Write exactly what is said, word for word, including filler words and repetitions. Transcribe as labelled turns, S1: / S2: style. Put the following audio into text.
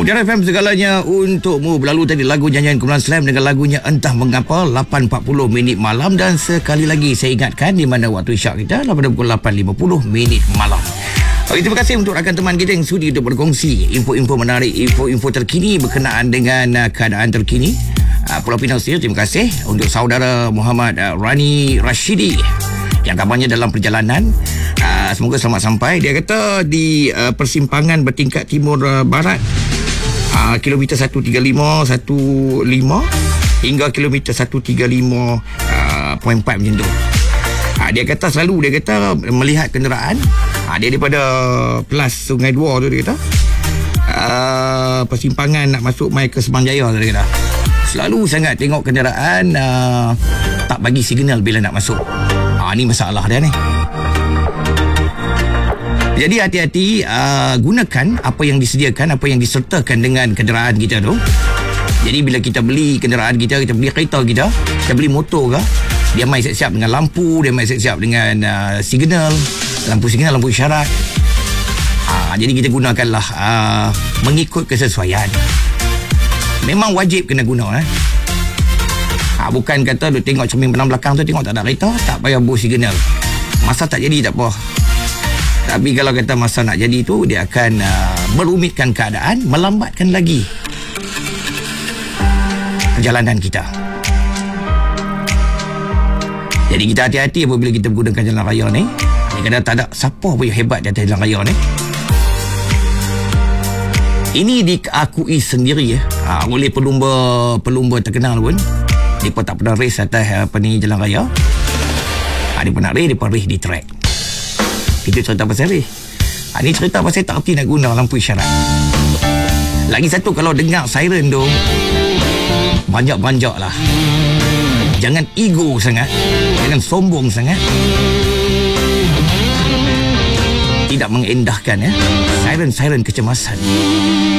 S1: Mutiara F M segalanya untukmu. Berlalu tadi lagu nyanyian Kumpulan Slam dengan lagunya Entah Mengapa, lapan empat puluh minit malam. Dan sekali lagi saya ingatkan di mana waktu isyak kita pada pukul lapan lima puluh minit malam. Okay, terima kasih untuk rakan teman kita yang sudi untuk berkongsi info-info menarik, info-info terkini berkenaan dengan uh, keadaan terkini uh, Pulau Pinang sendiri. Terima kasih untuk saudara Muhammad uh, Rani Rashidi yang kabarnya dalam perjalanan. Uh, semoga selamat sampai. Dia kata di uh, persimpangan bertingkat timur uh, barat, uh, kilometer seratus tiga puluh lima, seratus lima hingga kilometer seratus tiga puluh lima perpuluhan empat macam tu. Uh, dia kata selalu dia kata melihat kenderaan. Uh, dia daripada Pelas Sungai Dua tu, dia kata uh, persimpangan nak masuk mai ke Semang Jaya tu, dia kata selalu sangat tengok kenderaan uh, tak bagi signal bila nak masuk. Ah, ni masalah dia ni. Jadi hati-hati, uh, gunakan apa yang disediakan, apa yang disertakan dengan kenderaan kita tu. Jadi bila kita beli kenderaan kita, kita beli kereta kita, kita beli motor ke, dia mai siap-siap dengan lampu, dia mai siap-siap dengan uh, signal, lampu signal, lampu isyarat. Uh, jadi kita gunakanlah uh, mengikut kesesuaian. Memang wajib kena guna eh. Ha, bukan kata dia tengok cermin benang belakang tu, tengok tak ada kereta, tak payah buat signal. Masa tak jadi tak apa. Tapi kalau kata masa nak jadi tu, dia akan uh, merumitkan keadaan, melambatkan lagi perjalanan kita. Jadi kita hati-hati apabila kita menggunakan jalan raya ni. Kadang-kadang tak ada siapa pun yang hebat di atas jalan raya ni. Ini diakui sendiri ya, ha, oleh pelumba-pelumba terkenal pun. Mereka tak pernah race atas apa ni jalan raya. Ha, dia pernah race, dia pernah race di track. Itu cerita pasal race. Ha, ni cerita pasal tak erti nak guna lampu isyarat. Lagi satu, kalau dengar siren tu, banyak-banyak lah. Jangan ego sangat, jangan sombong sangat. Tidak mengendahkan ya siren-siren kecemasan.